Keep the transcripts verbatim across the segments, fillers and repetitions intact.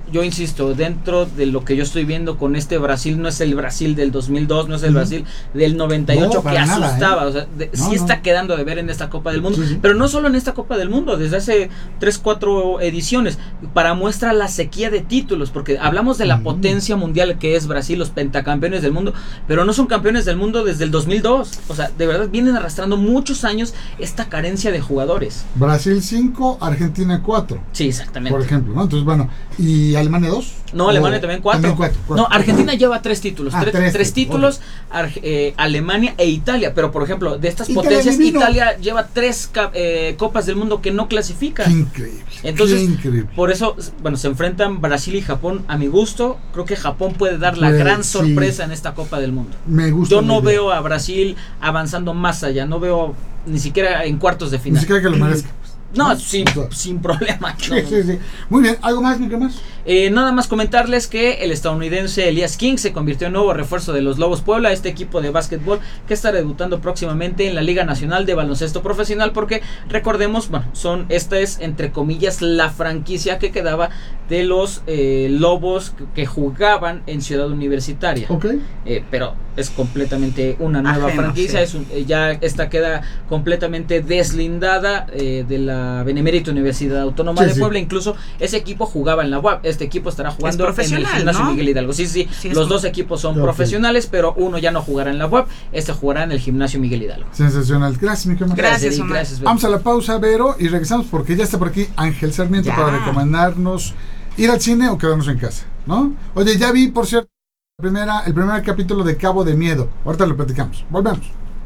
yo insisto, dentro de lo que yo estoy viendo con este Brasil, no es el Brasil del dos mil dos, no es el uh-huh. Brasil del noventa y ocho no, que asustaba, nada, ¿eh? o sea, de, no, sí está no. quedando de ver en esta Copa del Mundo, sí, sí. pero no solo en esta Copa del Mundo, desde hace tres, cuatro ediciones, para muestra la sequía de títulos, porque hablamos de la uh-huh. potencia mundial que es Brasil, los pentacampeones del mundo, pero no son campeones del mundo desde el dos mil dos, o sea, de verdad vienen arrastrando muchos años esta carencia de jugadores. Brasil cinco, Argentina cuatro. Sí, exactamente. Por ejemplo, ¿no? Entonces, bueno, ¿y Alemania dos? No, Alemania también cuatro. No, Argentina lleva tres títulos. Ah, tres, tres, tres títulos, okay. eh, Alemania e Italia. Pero, por ejemplo, de estas Italia potencias, divino. Italia lleva tres eh, copas del mundo que no clasifican. Qué increíble. Entonces, qué increíble. por eso, bueno, se enfrentan Brasil y Japón. A mi gusto, creo que Japón puede dar la pues, gran sorpresa sí. en esta Copa del Mundo. Me gusta. Yo no veo a Brasil avanzando más allá. No veo ni siquiera en cuartos de final. Ni siquiera que lo merezca. No, ¿no? Sin, sin problema. Sí, no. sí, sí. Muy bien, ¿algo más, Miguel más? Eh, nada más comentarles que el estadounidense Elias King se convirtió en nuevo refuerzo de los Lobos Puebla, este equipo de básquetbol que estará debutando próximamente en la Liga Nacional de Baloncesto Profesional, porque recordemos, bueno, son esta es entre comillas la franquicia que quedaba de los eh, Lobos que, que jugaban en Ciudad Universitaria. Okay. Eh, pero es completamente una nueva Ajeno, franquicia, sí. es un, eh, ya esta queda completamente deslindada eh, de la Benemérita Universidad Autónoma sí, de sí. Puebla. Incluso ese equipo jugaba en la U A P. Este equipo estará jugando en el Gimnasio ¿no? Miguel Hidalgo. Sí, sí, sí los es dos equipos son okay. profesionales, pero uno ya no jugará en la U A P, este jugará en el Gimnasio Miguel Hidalgo. Sensacional. Gracias, Miguel. Gracias, Gracias, gracias Vamos a la pausa, Vero, y regresamos porque ya está por aquí Ángel Sarmiento ya. para recomendarnos ir al cine o quedarnos en casa, ¿no? Oye, ya vi, por cierto, la primera, el primer capítulo de Cabo de Miedo. Ahorita lo platicamos. Volvemos.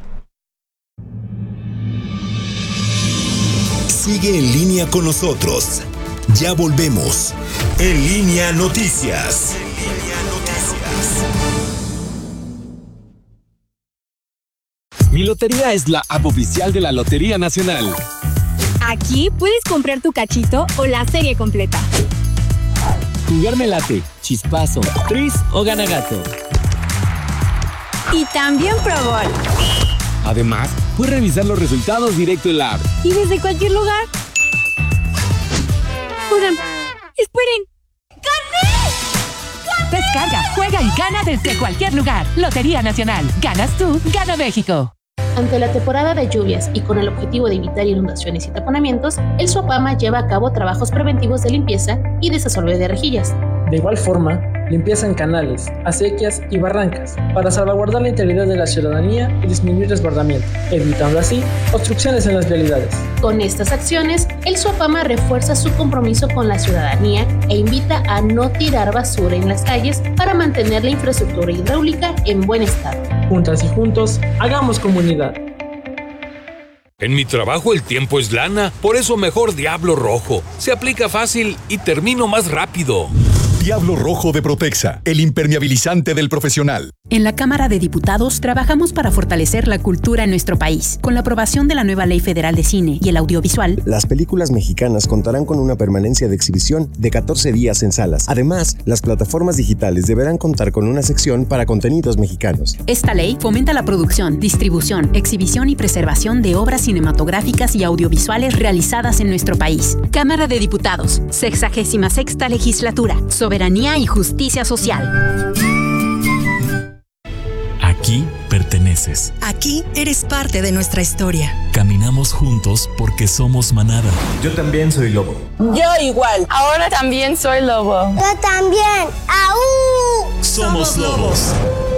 Sigue en línea con nosotros. Ya volvemos. En Línea Noticias. En Línea Noticias. Mi Lotería es la app oficial de la Lotería Nacional. Aquí puedes comprar tu cachito o la serie completa. Jugarme late, chispazo, tris o ganagato. Y también Pro Bowl. Además, puedes revisar los resultados directo en la app. Y desde cualquier lugar. Oigan, esperen. ¡Gané! Descarga, juega y gana desde cualquier lugar. Lotería Nacional. Ganas tú, gana México. Ante la temporada de lluvias y con el objetivo de evitar inundaciones y taponamientos, el SUAPAMA lleva a cabo trabajos preventivos de limpieza y desasolve de rejillas. De igual forma, limpieza en canales, acequias y barrancas para salvaguardar la integridad de la ciudadanía y disminuir desbordamiento, evitando así obstrucciones en las vialidades. Con estas acciones, el SUAPAMA refuerza su compromiso con la ciudadanía e invita a no tirar basura en las calles para mantener la infraestructura hidráulica en buen estado. Juntas y juntos, hagamos comunidad. En mi trabajo el tiempo es lana, por eso mejor Diablo Rojo. Se aplica fácil y termino más rápido. Diablo Rojo de Protexa, el impermeabilizante del profesional. En la Cámara de Diputados trabajamos para fortalecer la cultura en nuestro país. Con la aprobación de la nueva Ley Federal de Cine y el Audiovisual, las películas mexicanas contarán con una permanencia de exhibición de catorce días en salas. Además, las plataformas digitales deberán contar con una sección para contenidos mexicanos. Esta ley fomenta la producción, distribución, exhibición y preservación de obras cinematográficas y audiovisuales realizadas en nuestro país. Cámara de Diputados, sexagésima sexta legislatura. Soberanía y justicia social. Aquí perteneces. Aquí eres parte de nuestra historia. Caminamos juntos porque somos manada. Yo también soy lobo. Yo igual. Ahora también soy lobo. Yo también. ¡Aú! Somos lobos.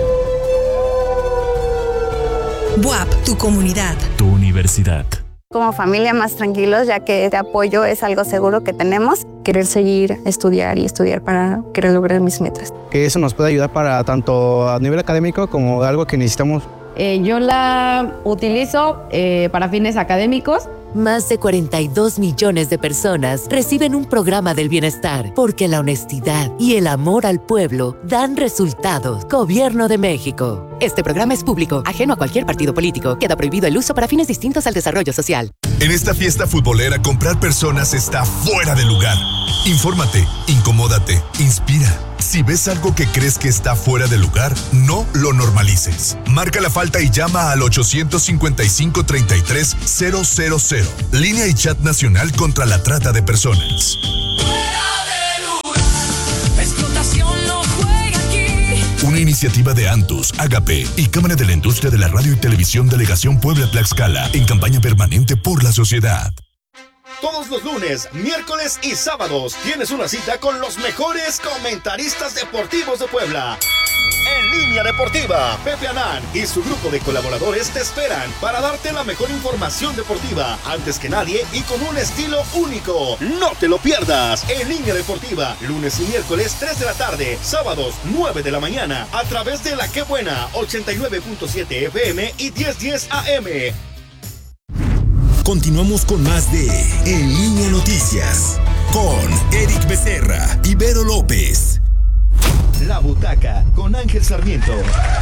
B U A P, tu comunidad. Tu universidad. Como familia más tranquilos, ya que este apoyo es algo seguro que tenemos. Querer seguir, estudiar y estudiar para querer lograr mis metas. Que eso nos puede ayudar para tanto a nivel académico como algo que necesitamos. Eh, yo la utilizo eh, para fines académicos. Más de cuarenta y dos millones de personas reciben un programa del bienestar porque la honestidad y el amor al pueblo dan resultados. Gobierno de México. Este programa es público, ajeno a cualquier partido político. Queda prohibido el uso para fines distintos al desarrollo social. En esta fiesta futbolera, comprar personas está fuera de lugar. Infórmate, incomódate, inspira. Si ves algo que crees que está fuera de lugar, no lo normalices. Marca la falta y llama al ochocientos cincuenta y cinco, treinta y tres, cero cero cero. Línea y chat nacional contra la trata de personas. iniciativa de Antus, Agape y Cámara de la Industria de la Radio y Televisión Delegación Puebla-Tlaxcala, en campaña permanente por la sociedad. Todos los lunes, miércoles y sábados tienes una cita con los mejores comentaristas deportivos de Puebla. En Línea Deportiva, Pepe Anán y su grupo de colaboradores te esperan para darte la mejor información deportiva antes que nadie y con un estilo único. No te lo pierdas. En Línea Deportiva, lunes y miércoles tres de la tarde, sábados nueve de la mañana, a través de La Qué Buena ochenta y nueve punto siete F M y diez diez A M. Continuamos con más de En Línea Noticias con Eric Becerra y Vero López. La Butaca con Ángel Sarmiento.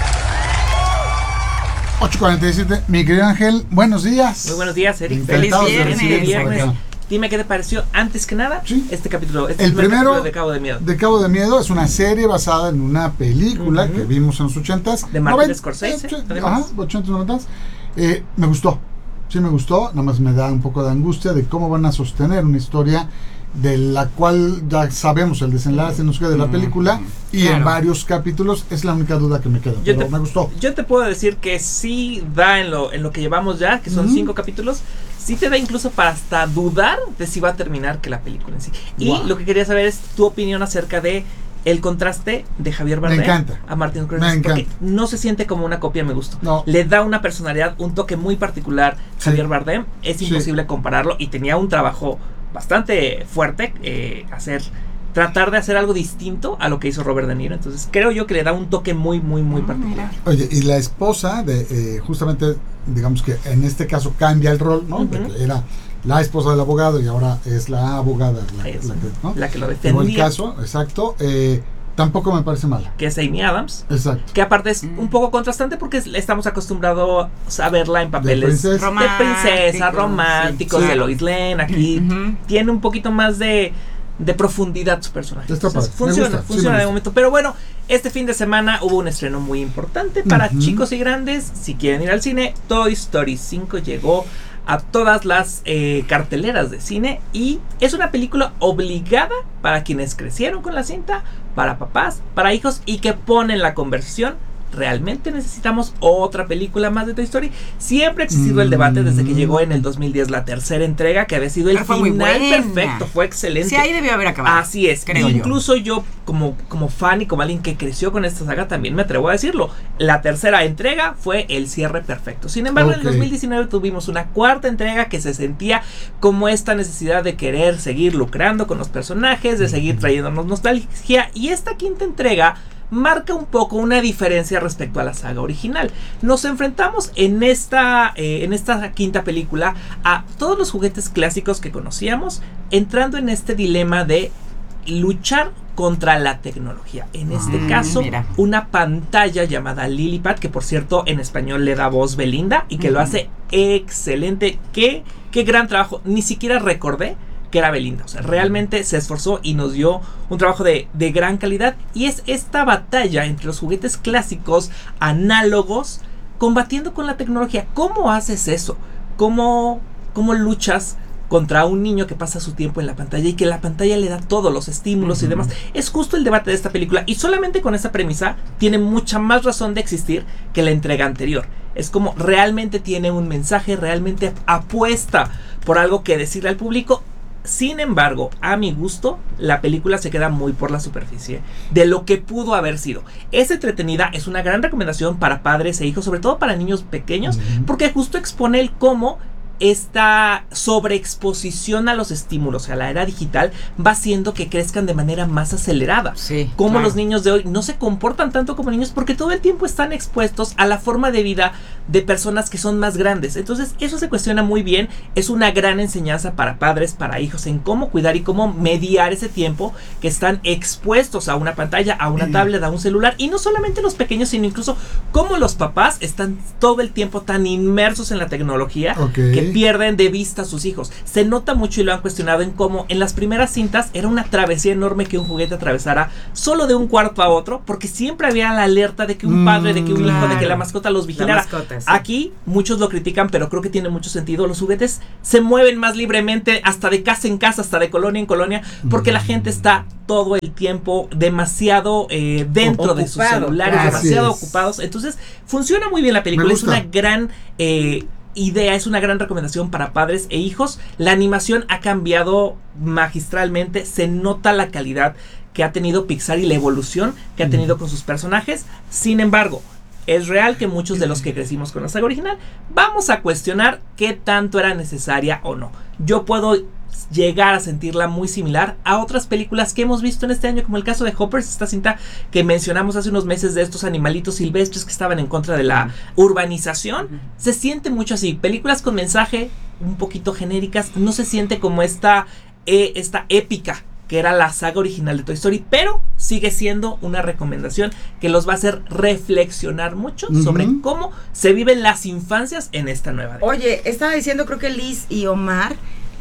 ocho cuarenta y siete, mi querido Ángel, buenos días. Muy buenos días, Eric. Feliz viernes. Feliz viernes. Dime qué te pareció, antes que nada, sí. este capítulo. Este el primero de Cabo de Miedo. De Cabo de Miedo es una serie basada en una película uh-huh. que vimos en los ochentas. De Martin Scorsese. Eh, ajá, ochentas, noventas. Eh, me gustó, sí me gustó, nada más me da un poco de angustia de cómo van a sostener una historia de la cual ya sabemos el desenlace no sé qué, de la película y claro. en varios capítulos es la única duda que me queda, yo pero te, me gustó. Yo te puedo decir que sí da en lo en lo que llevamos ya, que son uh-huh. cinco capítulos, sí te da incluso para hasta dudar de si va a terminar que la película en sí. Y wow. lo que quería saber es tu opinión acerca de el contraste de Javier Bardem me encanta. a Martin Scorsese, porque no se siente como una copia, me gustó. No. Le da una personalidad, un toque muy particular. Sí. Javier Bardem, es imposible sí. compararlo y tenía un trabajo bastante fuerte, eh, hacer tratar de hacer algo distinto a lo que hizo Robert De Niro. Entonces creo yo que le da un toque muy muy muy particular. Oye, y la esposa de eh, justamente, digamos que en este caso cambia el rol, ¿no? Uh-huh. De que era la esposa del abogado y ahora es la abogada la, la, que, ¿no? la que lo defendía. En el caso, exacto, eh, tampoco me parece mala. Que es Amy Adams. Exacto. Que aparte es un poco contrastante porque estamos acostumbrados a verla en papeles de princesa, de princesa románticos, sí. de Lois Lane. Aquí uh-huh. tiene un poquito más de, de profundidad su personaje. Entonces, funciona, gusta, funciona sí de momento. Pero bueno, este fin de semana hubo un estreno muy importante para uh-huh. chicos y grandes. Si quieren ir al cine, Toy Story cinco llegó a todas las eh, carteleras de cine y es una película obligada para quienes crecieron con la cinta, para papás, para hijos y que ponen la conversación. ¿Realmente necesitamos otra película más de Toy Story? Siempre ha existido mm. el debate desde que llegó en el dos mil diez la tercera entrega, que había sido el Pero final perfecto, fue excelente. Sí, ahí debió haber acabado. Así es, creo incluso yo, yo como, como fan y como alguien que creció con esta saga, también me atrevo a decirlo. La tercera entrega fue el cierre perfecto. Sin embargo, okay. en el dos mil diecinueve tuvimos una cuarta entrega que se sentía como esta necesidad de querer seguir lucrando con los personajes, de seguir trayéndonos nostalgia, y esta quinta entrega marca un poco una diferencia respecto a la saga original. Nos enfrentamos en esta, eh, en esta quinta película a todos los juguetes clásicos que conocíamos, entrando en este dilema de luchar contra la tecnología. En este mm, caso, mira. una pantalla llamada Lilipad, que por cierto en español le da voz Belinda y que mm. lo hace excelente. Qué, qué gran trabajo. Ni siquiera recordé que era Belinda, o sea, realmente se esforzó y nos dio un trabajo de, de gran calidad, y es esta batalla entre los juguetes clásicos análogos combatiendo con la tecnología. ¿Cómo haces eso? ¿Cómo, cómo luchas contra un niño que pasa su tiempo en la pantalla y que la pantalla le da todos los estímulos uh-huh. y demás? Es justo el debate de esta película, y solamente con esa premisa tiene mucha más razón de existir que la entrega anterior. Es como realmente tiene un mensaje, realmente apuesta por algo que decirle al público. Sin embargo, a mi gusto, la película se queda muy por la superficie de lo que pudo haber sido. Es entretenida, es una gran recomendación para padres e hijos, sobre todo para niños pequeños, uh-huh. porque justo expone el cómo esta sobreexposición a los estímulos, a la era digital, va haciendo que crezcan de manera más acelerada. Sí, como claro. los niños de hoy no se comportan tanto como niños porque todo el tiempo están expuestos a la forma de vida de personas que son más grandes. Entonces eso se cuestiona muy bien. Es una gran enseñanza para padres, para hijos, en cómo cuidar y cómo mediar ese tiempo que están expuestos a una pantalla, a una tablet, a un celular. Y no solamente los pequeños, sino incluso cómo los papás están todo el tiempo tan inmersos en la tecnología okay. que pierden de vista a sus hijos. Se nota mucho, y lo han cuestionado, en cómo en las primeras cintas era una travesía enorme que un juguete atravesara solo de un cuarto a otro, porque siempre había la alerta de que un padre, de que un hijo, mm, claro. de que la mascota los vigilara. Mascota, juguetes. Sí. Aquí muchos lo critican, pero creo que tiene mucho sentido. Los juguetes se mueven más libremente, hasta de casa en casa, hasta de colonia en colonia, porque mm. la gente está todo el tiempo demasiado eh, dentro Ocupado. de sus celulares, Así demasiado es. ocupados. Entonces, funciona muy bien la película. Es una gran eh, idea, es una gran recomendación para padres e hijos. La animación ha cambiado magistralmente, se nota la calidad que ha tenido Pixar y la evolución que ha tenido con sus personajes. Sin embargo, es real que muchos de los que crecimos con la saga original vamos a cuestionar qué tanto era necesaria o no. Yo puedo llegar a sentirla muy similar a otras películas que hemos visto en este año, como el caso de Hoppers, esta cinta que mencionamos hace unos meses de estos animalitos silvestres que estaban en contra de la urbanización. Se siente mucho así, películas con mensaje un poquito genéricas, no se siente como esta, eh, esta épica que era la saga original de Toy Story, pero sigue siendo una recomendación que los va a hacer reflexionar mucho uh-huh. sobre cómo se viven las infancias en esta nueva década. Oye, estaba diciendo creo que Liz y Omar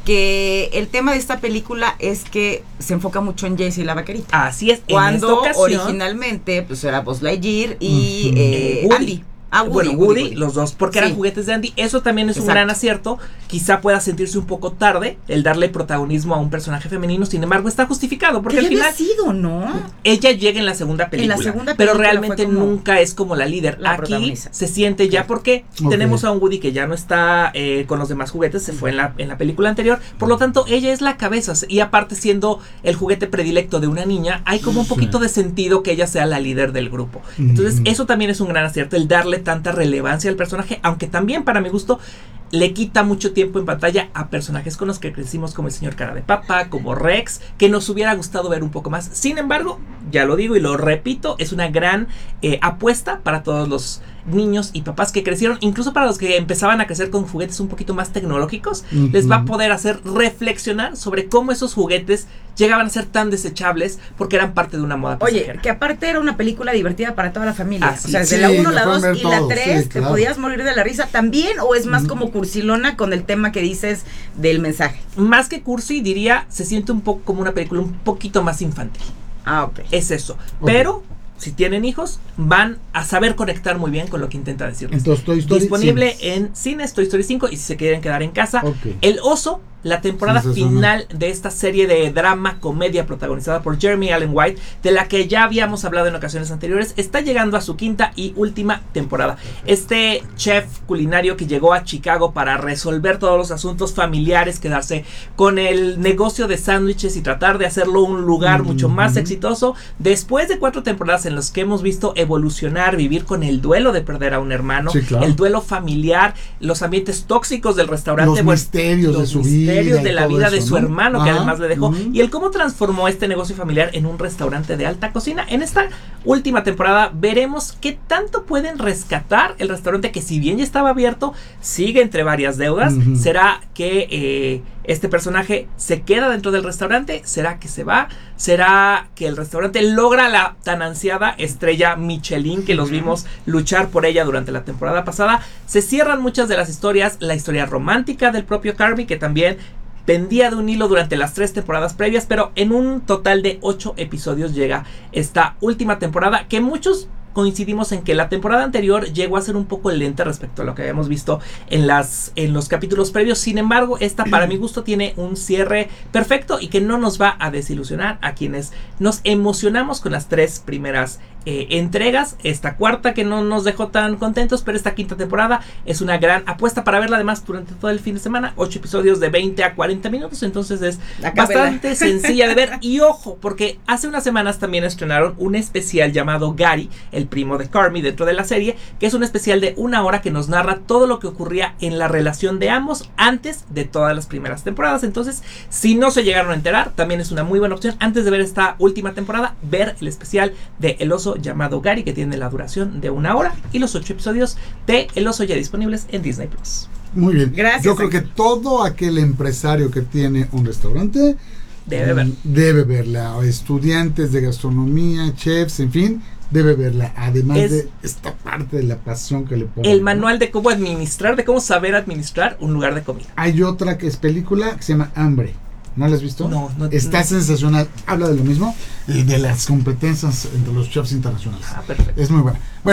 que el tema de esta película es que se enfoca mucho en Jessie la vaquerita. Así es. Cuando en esta ocasión, originalmente pues era Buzz Lightyear y uh-huh. eh, Woody. Andy. Ah, Woody, bueno, Woody, Woody, Woody, los dos, porque sí. eran juguetes de Andy. Eso también es Exacto. un gran acierto. Quizá pueda sentirse un poco tarde el darle protagonismo a un personaje femenino. Sin embargo, está justificado porque al final había sido, ¿no? Ella llega en la segunda película, en la segunda pero película realmente nunca es como la líder. La Aquí se siente ya porque okay. tenemos a un Woody que ya no está eh, con los demás juguetes, se fue en la en la película anterior. Por lo tanto, ella es la cabeza y aparte siendo el juguete predilecto de una niña, hay como un poquito sí. de sentido que ella sea la líder del grupo. Entonces, mm. eso también es un gran acierto, el darle tanta relevancia al personaje, aunque también para mi gusto le quita mucho tiempo en pantalla a personajes con los que crecimos, como el señor Cara de Papa, como Rex, que nos hubiera gustado ver un poco más. Sin embargo, ya lo digo y lo repito, es una gran eh, apuesta para todos los niños y papás que crecieron, incluso para los que empezaban a crecer con juguetes un poquito más tecnológicos, uh-huh. les va a poder hacer reflexionar sobre cómo esos juguetes llegaban a ser tan desechables porque eran parte de una moda pasajera. Oye, que aparte era una película divertida para toda la familia. Ah, sí. O sea, desde sí, la uno, la dos y todo. la tres, sí, te claro. podías morir de la risa también, o es más uh-huh. como cursilona con el tema que dices del mensaje. Más que cursi, diría, se siente un poco como una película un poquito más infantil. Ah, ok. Es eso. Okay. Pero si tienen hijos, van a saber conectar muy bien con lo que intenta decirles. Entonces, Toy Story disponible cines. en cines, Toy Story cinco, y si se quieren quedar en casa, okay. El Oso, la temporada final de esta serie de drama comedia protagonizada por Jeremy Allen White, de la que ya habíamos hablado en ocasiones anteriores, está llegando a su quinta y última temporada. Este chef culinario que llegó a Chicago para resolver todos los asuntos familiares, quedarse con el negocio de sándwiches y tratar de hacerlo un lugar mm-hmm. mucho más exitoso, después de cuatro temporadas en las que hemos visto evolucionar, vivir con el duelo de perder a un hermano, sí, claro. el duelo familiar, los ambientes tóxicos del restaurante, los bueno, misterios los de su misterios vida de la vida eso, de su ¿no? hermano, Ajá. que además le dejó, uh-huh. y el cómo transformó este negocio familiar en un restaurante de alta cocina. En esta última temporada veremos qué tanto pueden rescatar el restaurante, que si bien ya estaba abierto, sigue entre varias deudas. Uh-huh. ¿Será que eh, este personaje se queda dentro del restaurante? ¿Será que se va? ¿Será que el restaurante logra la tan ansiada estrella Michelin, que los vimos luchar por ella durante la temporada pasada? Se cierran muchas de las historias, la historia romántica del propio Carby, que también pendía de un hilo durante las tres temporadas previas, pero en un total de ocho episodios llega esta última temporada, que muchos coincidimos en que la temporada anterior llegó a ser un poco lenta respecto a lo que habíamos visto en las en los capítulos previos. Sin embargo, esta para mi gusto tiene un cierre perfecto y que no nos va a desilusionar a quienes nos emocionamos con las tres primeras eh, entregas. Esta cuarta que no nos dejó tan contentos, pero esta quinta temporada es una gran apuesta para verla además durante todo el fin de semana. Ocho episodios de veinte a cuarenta minutos, entonces es Acábela. bastante sencilla de ver. Y ojo, porque hace unas semanas también estrenaron un especial llamado Gary, el primo de Carmy dentro de la serie, que es un especial de una hora que nos narra todo lo que ocurría en la relación de ambos antes de todas las primeras temporadas. Entonces, si no se llegaron a enterar, también es una muy buena opción antes de ver esta última temporada, ver el especial de El Oso llamado Gary, que tiene la duración de una hora, y los ocho episodios de El Oso ya disponibles en Disney Plus. Muy bien. Gracias. Yo creo que todo aquel empresario que tiene un restaurante debe ver. Debe verla. Estudiantes de gastronomía, chefs, en fin, debe verla, además es de esta parte de la pasión que le pone. El manual de cómo administrar, de cómo saber administrar un lugar de comida. Hay otra que es película que se llama Hambre. ¿No la has visto? No, no. Está no. sensacional. Habla de lo mismo, de las competencias entre los chefs internacionales. Ah, perfecto. Es muy buena. Bueno,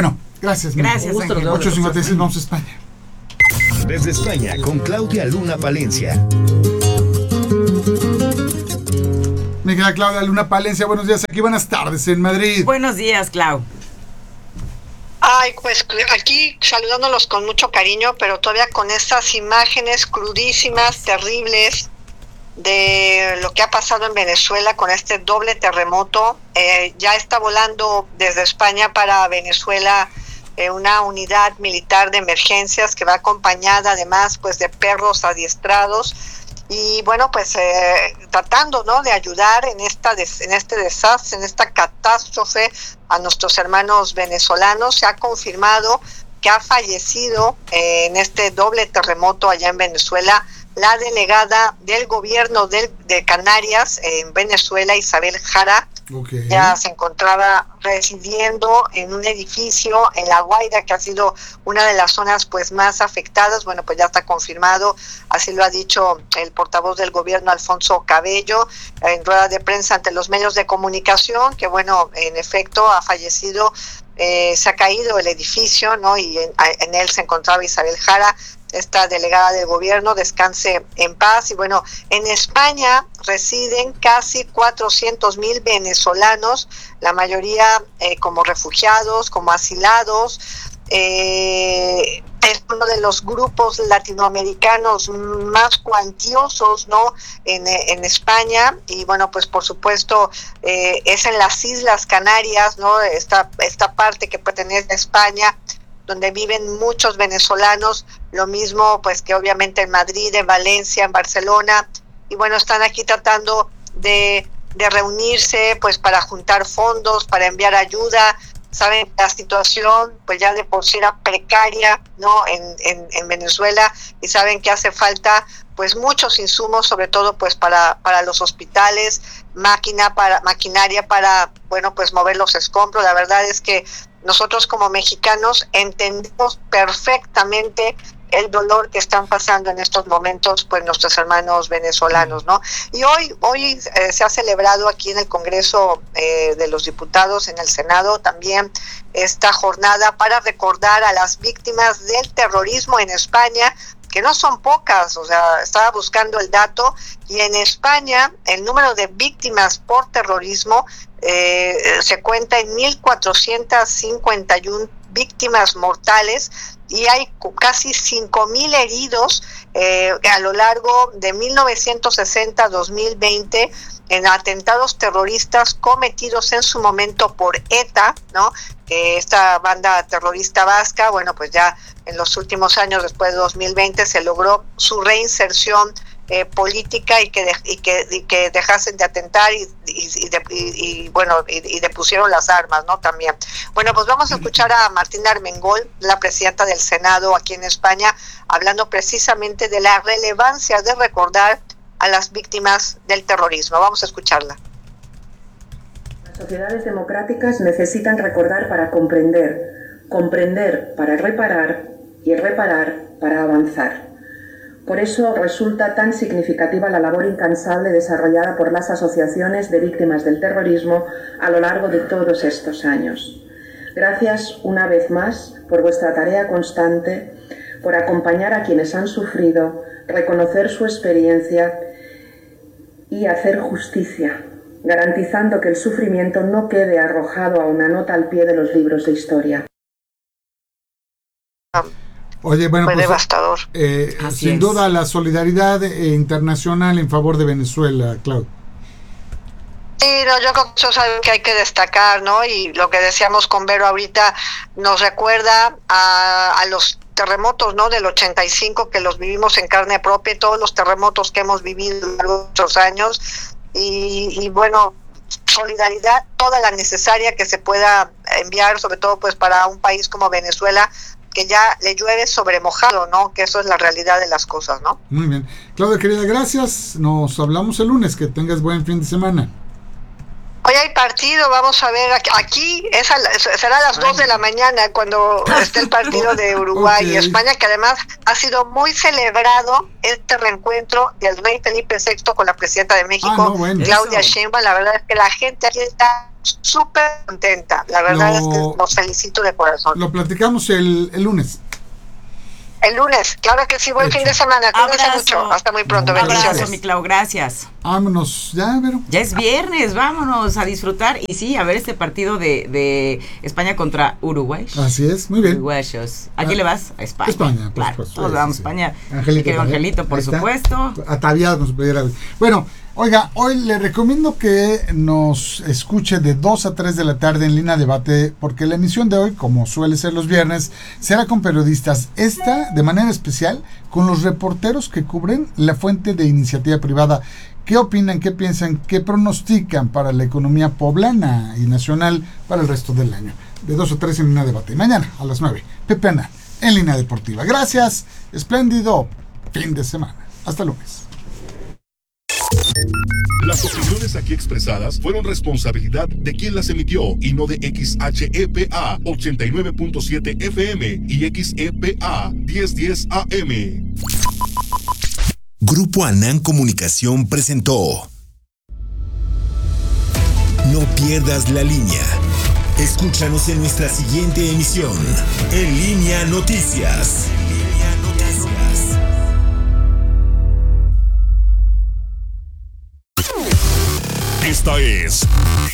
Gracias. Gracias. ocho cincuenta y seis, vamos a España. Desde España, con Claudia Luna Palencia. Mi querida Claudia Luna Palencia, buenos días. Aquí, buenas tardes en Madrid. Buenos días, Clau. Ay, pues aquí saludándolos con mucho cariño, pero todavía con estas imágenes crudísimas, terribles, de lo que ha pasado en Venezuela con este doble terremoto. Eh, ya está volando desde España para Venezuela eh, una unidad militar de emergencias que va acompañada además pues de perros adiestrados y bueno pues eh, tratando no de ayudar en esta des- en este desastre, en esta catástrofe a nuestros hermanos venezolanos. Se ha confirmado que ha fallecido eh, en este doble terremoto allá en Venezuela la delegada del gobierno de, de Canarias en Venezuela, Isabel Jara. Okay. Ya se encontraba residiendo en un edificio en La Guaira, que ha sido una de las zonas pues más afectadas. Bueno, pues ya está confirmado, así lo ha dicho el portavoz del gobierno, Alfonso Cabello, en rueda de prensa ante los medios de comunicación, que bueno, en efecto ha fallecido, eh, se ha caído el edificio, ¿no? Y en, en él se encontraba Isabel Jara, esta delegada del gobierno, descanse en paz. Y bueno, en España residen casi cuatrocientos mil venezolanos, la mayoría eh, como refugiados, como asilados. Eh, es uno de los grupos latinoamericanos más cuantiosos, ¿no? En, en España. Y bueno, pues por supuesto eh, es en las Islas Canarias, ¿no? Esta, esta parte que pertenece a España, donde viven muchos venezolanos, lo mismo pues que obviamente en Madrid, en Valencia, en Barcelona, y bueno, están aquí tratando de, de reunirse pues para juntar fondos, para enviar ayuda. Saben, la situación pues ya de por sí era precaria, ¿no? En, en, en Venezuela, y saben que hace falta pues muchos insumos, sobre todo pues para, para los hospitales, máquina para, maquinaria para, bueno, pues mover los escombros. La verdad es que nosotros como mexicanos entendemos perfectamente el dolor que están pasando en estos momentos pues nuestros hermanos venezolanos, ¿no? Y hoy hoy eh, se ha celebrado aquí en el Congreso eh, de los Diputados, en el Senado también, esta jornada para recordar a las víctimas del terrorismo en España, que no son pocas. O sea, estaba buscando el dato, y en España el número de víctimas por terrorismo eh, se cuenta en mil cuatrocientas cincuenta y una víctimas mortales, y hay casi cinco mil heridos eh, a lo largo de mil novecientos sesenta a dos mil veinte en atentados terroristas cometidos en su momento por ETA, ¿no? Eh, esta banda terrorista vasca. Bueno, pues ya en los últimos años, después de dos mil veinte, se logró su reinserción eh, política y que, de, y, que, y que dejasen de atentar y, y, y, de, y, y bueno, y, y depusieron las armas, ¿no? También. Bueno, pues vamos a escuchar a Martina Armengol, la presidenta del Senado aquí en España, hablando precisamente de la relevancia de recordar a las víctimas del terrorismo. Vamos a escucharla. Las sociedades democráticas necesitan recordar para comprender, comprender para reparar y reparar para avanzar. Por eso resulta tan significativa la labor incansable desarrollada por las asociaciones de víctimas del terrorismo a lo largo de todos estos años. Gracias una vez más por vuestra tarea constante, por acompañar a quienes han sufrido, reconocer su experiencia y hacer justicia, garantizando que el sufrimiento no quede arrojado a una nota al pie de los libros de historia. Oye, bueno, Fue pues, devastador. Eh, sin es. duda la solidaridad eh, internacional en favor de Venezuela, Claudia. Sí, no, yo creo que eso es algo que hay que destacar, ¿no? Y lo que decíamos con Vero ahorita nos recuerda a, a los terremotos, ¿no? Del ochenta y cinco, que los vivimos en carne propia, todos los terremotos que hemos vivido a lo largo de muchos años, y, y bueno, solidaridad toda la necesaria que se pueda enviar, sobre todo pues para un país como Venezuela, que ya le llueve sobre mojado, ¿no? Que eso es la realidad de las cosas, ¿no? Muy bien. Claudia, querida, gracias. Nos hablamos el lunes. Que tengas buen fin de semana. Hoy hay partido, vamos a ver, aquí es a la, será a las dos de la mañana cuando esté el partido de Uruguay okay. y España, que además ha sido muy celebrado este reencuentro del rey Felipe sexto con la presidenta de México, ah, no, bueno. Claudia Sheinbaum. La verdad es que la gente aquí está súper contenta, la verdad lo, es que los felicito de corazón. Lo platicamos el, el lunes. El lunes, claro que sí, buen Hecho. fin de semana, cuídense mucho, hasta muy pronto, un bendiciones. Abrazo, mi Clau, gracias. Vámonos, ya, Vero. Ya es viernes, vámonos a disfrutar y sí, a ver este partido de, de España contra Uruguay. Así es, muy bien. Uruguayos. ¿A quién le vas? A España. España, claro, supuesto, todos sí, vamos a sí. España. Angelito, Angelito, por supuesto. Ataviado nos pudiera. Bueno, oiga, hoy le recomiendo que nos escuche de dos a tres de la tarde en Línea Debate, porque la emisión de hoy, como suele ser los viernes, será con periodistas. Esta, de manera especial, con los reporteros que cubren la fuente de iniciativa privada. ¿Qué opinan, qué piensan, qué pronostican para la economía poblana y nacional para el resto del año? De dos a tres en Línea Debate. Mañana a las nueve, Pepe Anán, en Línea Deportiva. Gracias, espléndido fin de semana. Hasta lunes. Las opiniones aquí expresadas fueron responsabilidad de quien las emitió y no de X H E P A ochenta y nueve punto siete F M y X E P A diez diez A M. Grupo Anán Comunicación presentó No pierdas la línea. Escúchanos en nuestra siguiente emisión, En Línea Noticias. Esta es